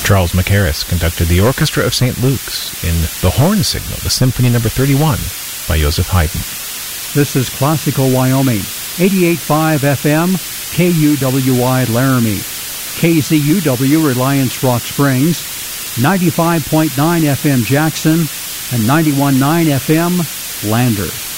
Charles Mackerras conducted the Orchestra of St. Luke's in The Horn Signal, the Symphony No. 31 by Joseph Haydn. This is Classical Wyoming, 88.5 FM, KUWI Laramie, KZUW Reliance Rock Springs, 95.9 FM Jackson, and 91.9 FM Lander.